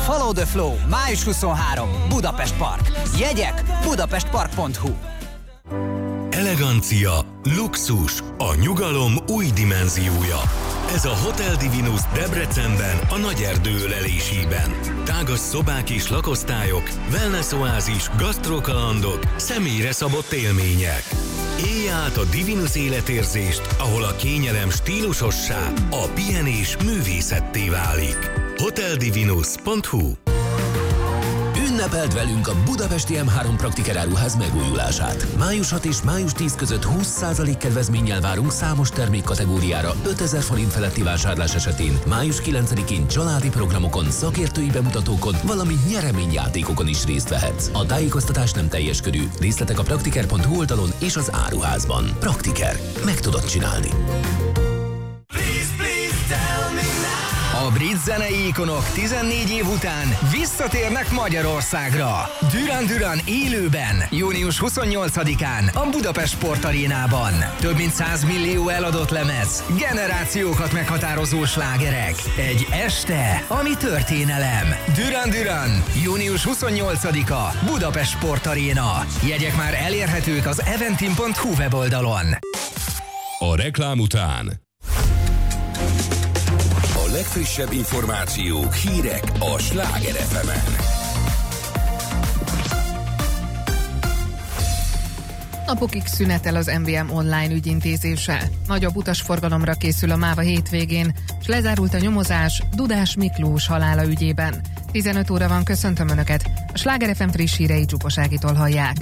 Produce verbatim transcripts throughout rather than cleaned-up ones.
Follow the Flow, május huszonharmadika, Budapest Park. Jegyek budapestpark pont hu. Elegancia, luxus, a nyugalom új dimenziója. Ez a Hotel Divinus Debrecenben, a Nagyerdő ölelésében. Tágas szobák és lakosztályok, wellness oázis, gasztrokalandok, személyre szabott élmények. Élj át a Divinus életérzést, ahol a kényelem stílusossá, a pihenés művészetté válik. hotel divinus pont hu. Ünnepeld velünk a budapesti em három Praktiker áruház megújulását. május hatodika és május tízedike között húsz százalék kedvezménnyel várunk számos termékkategóriára ötezer forint feletti vásárlás esetén. május kilencedikén családi programokon, szakértői bemutatókon, valamint nyereményjátékokon is részt vehetsz. A tájékoztatás nem teljes körű. Részletek a praktiker pont hu oldalon és az áruházban. Praktiker. Meg tudod csinálni. A brit zenei ikonok tizennégy év után visszatérnek Magyarországra. Duran Duran élőben, június huszonnyolcadikán a Budapest Sportarénában. Több mint száz millió eladott lemez, generációkat meghatározó slágerek. Egy este, ami történelem. Duran Duran, június huszonnyolcadika, Budapest Sportaréna. Jegyek már elérhetők az eventim pont hu weboldalon. A reklám után a legfrissebb információk, hírek a Sláger ef emen. Napokig szünetel az em vé em online ügyintézése. Nagyobb utasforgalomra készül a MÁV a hétvégén, és lezárult a nyomozás Dudás Miklós halála ügyében. tizenöt óra van, köszöntöm Önöket. A Sláger ef em friss hírei Csuposz Ágitól hallják.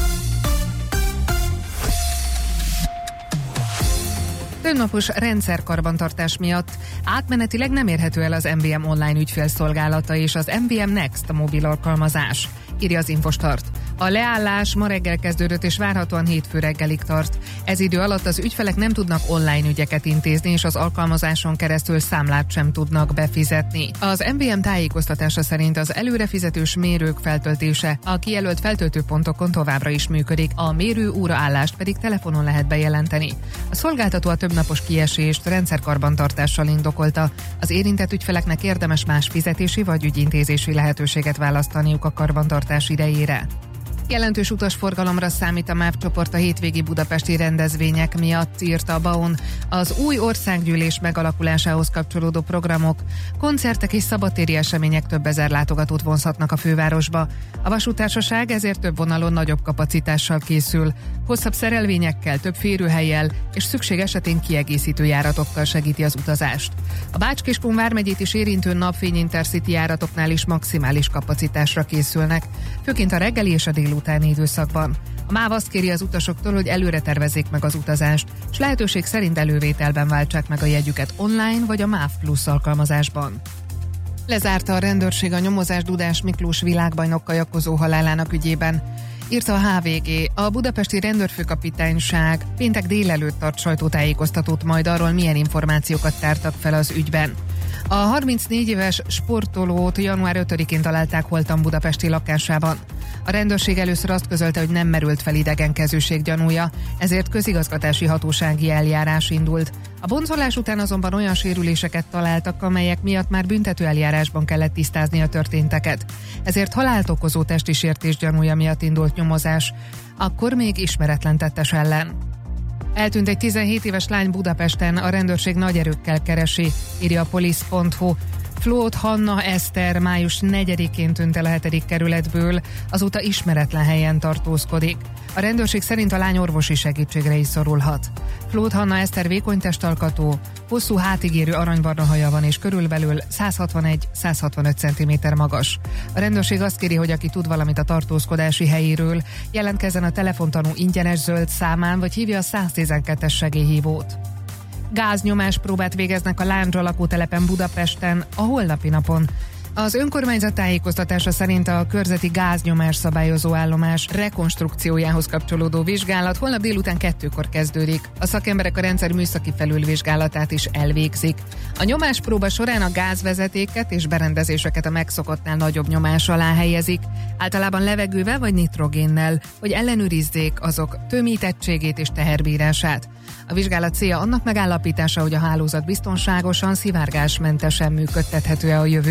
Többnapos rendszerkarbantartás miatt átmenetileg nem érhető el az em vé em online ügyfélszolgálata és az em vé em Next mobil alkalmazás, írja az Infostart. A leállás ma reggel kezdődött és várhatóan hétfő reggelig tart. Ez idő alatt az ügyfelek nem tudnak online ügyeket intézni, és az alkalmazáson keresztül számlát sem tudnak befizetni. Az em vé em tájékoztatása szerint az előrefizetős mérők feltöltése a kijelölt feltöltőpontokon továbbra is működik, a mérő óraállást pedig telefonon lehet bejelenteni. A szolgáltató a többnapos kiesést rendszerkarbantartással indokolta. Az érintett ügyfeleknek érdemes más fizetési vagy ügyintézési lehetőséget választaniuk a karbantartás idejére. Jelentős utasforgalomra számít a MÁV csoport a hétvégi budapesti rendezvények miatt, írta a bé á o en. Az új országgyűlés megalakulásához kapcsolódó programok, koncertek és szabadtéri események több ezer látogatót vonzhatnak a fővárosba. A vasúttársaság ezért több vonalon nagyobb kapacitással készül, hosszabb szerelvényekkel, több férőhellyel és szükség esetén kiegészítő járatokkal segíti az utazást. A Bács-Kiskun vármegyét is érintő napfény Intercity járatoknál is maximális kapacitásra készülnek, főként a reggeli és a délutáni időszakban. A MÁV azt kéri az utasoktól, hogy előre tervezzék meg az utazást, és lehetőség szerint elővételben váltsák meg a jegyüket online vagy a MÁV Plus alkalmazásban. Lezárta a rendőrség a nyomozás Dudás Miklós világbajnok kajakozó halálának ügyében, írta a há vé gé. A budapesti rendőrfőkapitányság péntek délelőtt tart sajtótájékoztatót majd arról, milyen információkat tártak fel az ügyben. A harmincnégy éves sportolót január ötödikén találták holtan budapesti lakásában. A rendőrség először azt közölte, hogy nem merült fel idegenkezűség gyanúja, ezért közigazgatási hatósági eljárás indult. A boncolás után azonban olyan sérüléseket találtak, amelyek miatt már büntető eljárásban kellett tisztázni a történteket. Ezért halált okozó testi sértés gyanúja miatt indult nyomozás, akkor még ismeretlen tettes ellen. Eltűnt egy tizenhét éves lány Budapesten, a rendőrség nagy erőkkel keresi, írja a police pont hu. Flóth Hanna Eszter május negyedikén tűnt el a hetedik kerületből, azóta ismeretlen helyen tartózkodik. A rendőrség szerint a lány orvosi segítségre is szorulhat. Flóth Hanna Eszter vékony testalkatú, hosszú hátigérő aranybarna haja van és körülbelül száz hatvanegy - száz hatvanöt centiméter magas. A rendőrség azt kéri, hogy aki tud valamit a tartózkodási helyéről, jelentkezzen a telefontanú ingyenes zöld számán, vagy hívja a száztizenkettes segélyhívót. Gáznyomáspróbát végeznek a Lándzsa lakótelepen Budapesten a holnapi napon. Az önkormányzat tájékoztatása szerint a körzeti gáznyomás szabályozó állomás rekonstrukciójához kapcsolódó vizsgálat holnap délután kettőkor kezdődik. A szakemberek a rendszer műszaki felülvizsgálatát is elvégzik. A nyomáspróba során a gázvezetéket és berendezéseket a megszokottnál nagyobb nyomás alá helyezik, általában levegővel vagy nitrogénnel, hogy ellenőrizzék azok tömítettségét és teherbírását. A vizsgálat célja annak megállapítása, hogy a hálózat biztonságosan, szivárgásmentesen működtethető-e a jövőben.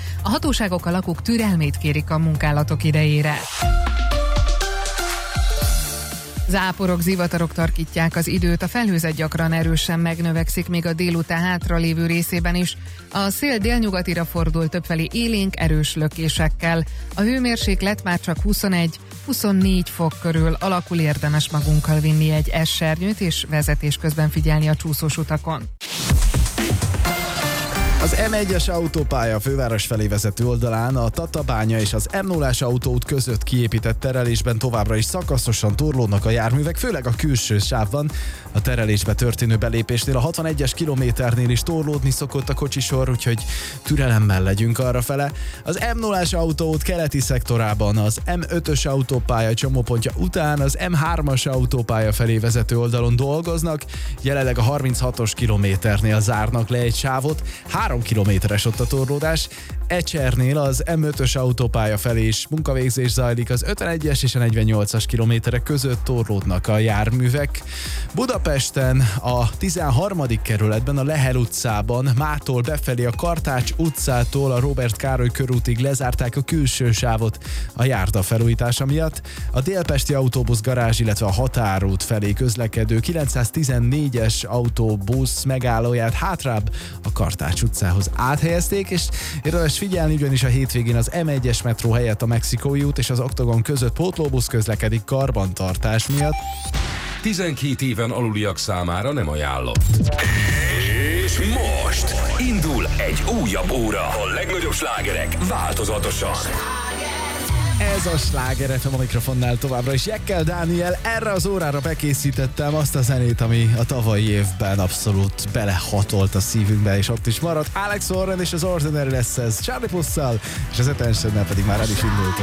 A hatóságok a lakók türelmét kérik a munkálatok idejére. Záporok, zivatarok tarkítják az időt, a felhőzet gyakran erősen megnövekszik, még a délután hátralévő részében is. A szél délnyugatira fordul, többfelé élénk, erős lökésekkel. A hőmérséklet már csak huszonegy-huszonnégy fok körül alakul, érdemes magunkkal vinni egy S-sernyőt és vezetés közben figyelni a csúszós utakon. Az em egyes autópálya a főváros felé vezető oldalán a Tatabánya és az em nullás autóút között kiépített terelésben továbbra is szakaszosan torlódnak a járművek, főleg a külső sávban. A terelésbe történő belépésnél a hatvanegyes kilométernél is torlódni szokott a kocsisor, úgyhogy türelemmel legyünk arrafele. Az em nullás autóút keleti szektorában az em ötös autópálya csomópontja után az em hármas autópálya felé vezető oldalon dolgoznak, jelenleg a harminchatos kilométernél zárnak le egy sávot, három kilométeres ott a torlódás. Ecsernél az em ötös autópálya felé is munkavégzés zajlik, az ötvenegyes és a negyvennyolcas kilométerek között torlódnak a járművek. Budapesten a tizenharmadik kerületben a Lehel utcában mától befelé a Kartács utcától a Róbert Károly körútig lezárták a külső sávot a járda felújítása miatt. A délpesti autóbusz garázs, illetve a határút felé közlekedő kilencszáztizennégyes autóbusz megállóját hátrább a Kartács utcához áthelyezték, és érdemes figyelni, ugyanis a hétvégén az em egyes metró helyett a Mexikói út és az Oktogon között pótlóbusz közlekedik karbantartás miatt. tizenkét éven aluliak számára nem ajánlott. És most indul egy újabb óra. A legnagyobb slágerek változatosan. Ez a Sláger ef em a mikrofonnál továbbra is. Jekkel Dániel, erre az órára bekészítettem azt a zenét, ami a tavalyi évben abszolút belehatolt a szívünkbe, és ott is maradt. Alex Warren és az Ordinary lesz ez, Charlie Pusszal, és az Attentionnel pedig már el is indultunk.